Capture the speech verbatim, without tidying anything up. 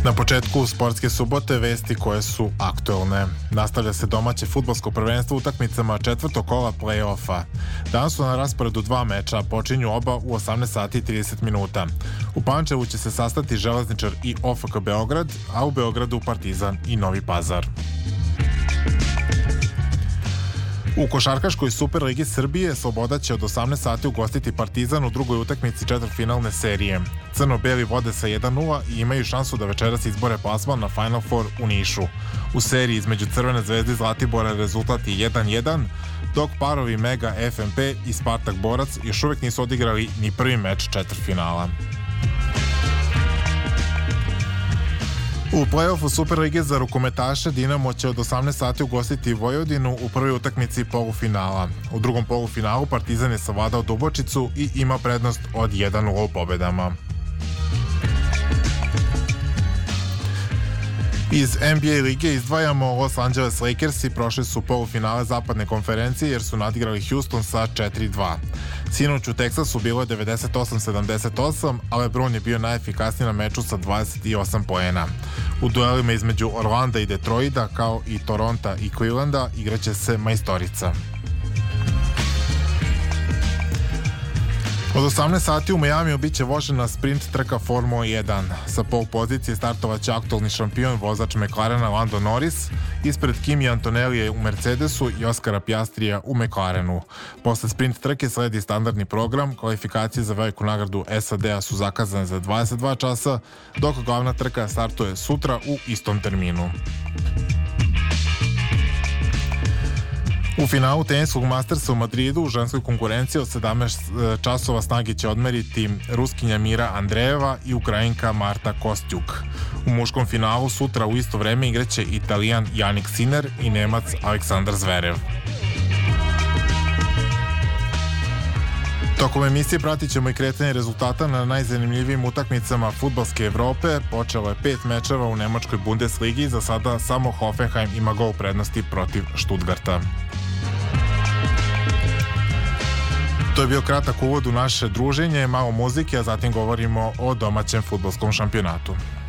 Na početku sportske subote vesti koje su aktuelne. Nastavlja se domaće fudbalsko prvenstvo utakmicama četvrtog kola play-offa. Danas su na rasporedu dva meča, počinju oba u osamnaest sati i trideset minuta. U Pančevu će se sastati Železničar i O F K Beograd, a u Beogradu Partizan i Novi Pazar. U košarkaškoj Superligi Srbije Sloboda će od osamnaest sati ugostiti Partizan u drugoj utakmici četvrtfinalne serije. Crno-beli vode sa jedan nula i imaju šansu da večeras izbore plasman na Final Four u Nišu. U seriji između Crvene zvezde i Zlatibora rezultat je jedan jedan, dok parovi Mega F M P i Spartak Borac još uvijek nisu odigrali ni prvi meč četvrtfinala. U play-offu Superlige za rukometaše Dinamo će od osamnaest sati ugostiti Vojvodinu u prvoj utakmici polufinala. U drugom polufinalu Partizan je savladao Dubočicu i ima prednost od jedan nula u pobedama. Iz N B A lige izdvajamo Los Angeles Lakersi, prošli su polufinale zapadne konferencije jer su nadigrali Houston sa četiri dva. Sinoć u Teksasu bilo je devedeset osam sedamdeset osam, a LeBron je bio najefikasniji na meču sa dvadeset osam poena. U duelima između Orlanda i Detroita, kao i Toronta i Clevelanda, igraće se majstorica. Od osamnaest sati u Majamiju biće vožena sprint trka Formula jedan. Sa pol pozicije startovaće aktualni šampion vozač McLarena Lando Norris, ispred Kimi Antonellije u Mercedesu i Oskara Piastrija u McLarenu. Posle sprint trke sledi standardni program, kvalifikacije za veliku nagradu S A D-a su zakazane za dvadeset dva časa, dok glavna trka startuje sutra u istom terminu. U finalu teniskog Mastersa u Madridu u ženskoj konkurenciji od sedamnaest časova snage će odmeriti Ruskinja Mira Andreeva i Ukrajinka Marta Kostjuk. U muškom finalu sutra u isto vreme igraće Italijan Jannik Sinner i Nemac Aleksandar Zverev. Tokom emisije pratit ćemo i kretanje rezultata na najzanimljivijim utakmicama fudbalske Evrope. Počelo je pet mečeva u nemačkoj Bundesligi, za sada samo Hoffenheim ima gol prednosti protiv Stuttgarta. To je bio kratak uvod u naše druženje, malo muzike, a zatim govorimo o domaćem fudbalskom šampionatu.